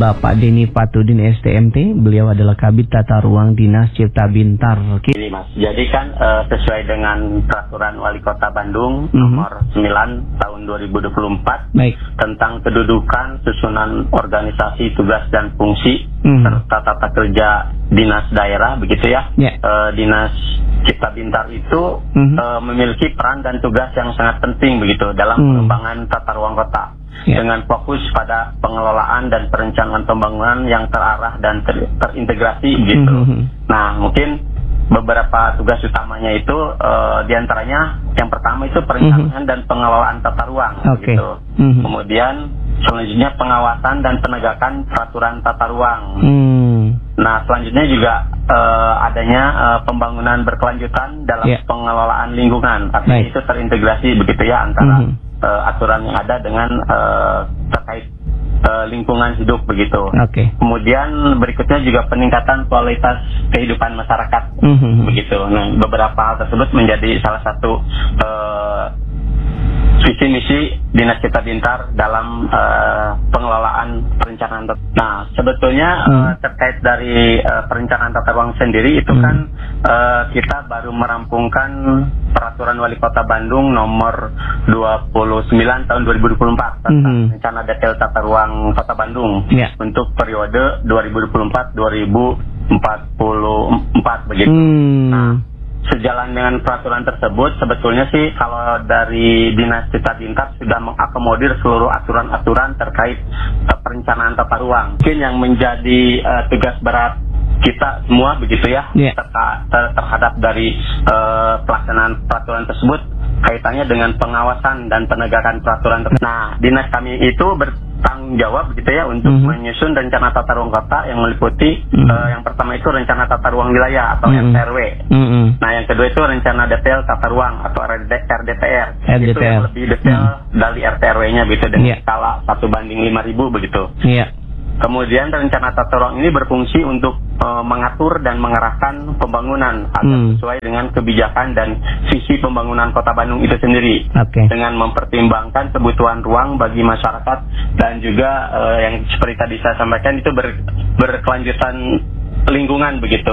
Pak Denny Patudin STMT. Beliau adalah Kabid Tata Ruang Dinas Cipta Bintar. Ini Mas, jadi kan sesuai dengan peraturan Wali Kota Bandung nomor 9 tahun 2024 tentang kedudukan, susunan organisasi, tugas dan fungsi serta tata kerja dinas daerah, begitu ya. Dinas Cipta Bintar itu memiliki peran dan tugas yang sangat penting begitu dalam pengembangan tata ruang kota dengan fokus pada pengelolaan dan perencanaan pembangunan yang terarah dan terintegrasi begitu. Nah, mungkin beberapa tugas utamanya itu diantaranya yang pertama itu perencanaan dan pengelolaan tata ruang gitu. Kemudian selanjutnya pengawasan dan penegakan peraturan tata ruang. Nah, selanjutnya juga adanya pembangunan berkelanjutan dalam pengelolaan lingkungan. Artinya itu terintegrasi begitu ya antara aturan yang ada dengan terkait lingkungan hidup begitu. Kemudian berikutnya juga peningkatan kualitas kehidupan masyarakat begitu. Nah, beberapa hal tersebut menjadi salah satu visi misi Dinas Cipta Bintar dalam pengelolaan perencanaan. Nah, sebetulnya terkait dari perencanaan tata ruang sendiri itu kan kita baru merampungkan peraturan Wali Kota Bandung nomor 29 tahun 2024 tentang rencana detail tata ruang Kota Bandung untuk periode 2024-2044 begitu. Nah, sejalan dengan peraturan tersebut, sebetulnya sih kalau dari Dinas Cipta Bintar sudah mengakomodir seluruh aturan-aturan terkait perencanaan tata ruang. Mungkin yang menjadi tugas berat kita semua begitu ya terhadap dari pelaksanaan peraturan tersebut kaitannya dengan pengawasan dan penegakan peraturan tersebut. Nah, dinas kami itu bertanggung jawab begitu ya untuk menyusun rencana tata ruang kota yang meliputi yang pertama itu rencana tata ruang wilayah atau RTRW. Nah, yang kedua itu rencana detail tata ruang atau RDTR. Itu yang lebih detail dari RTRW-nya gitu dengan skala 1:5.000 begitu. Kemudian rencana tata ruang ini berfungsi untuk mengatur dan mengarahkan pembangunan agar sesuai dengan kebijakan dan visi pembangunan Kota Bandung itu sendiri, dengan mempertimbangkan kebutuhan ruang bagi masyarakat dan juga yang seperti tadi saya sampaikan itu berkelanjutan lingkungan begitu.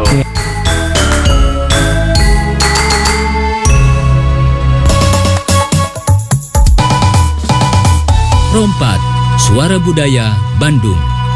Rompat, Suara Budaya Bandung.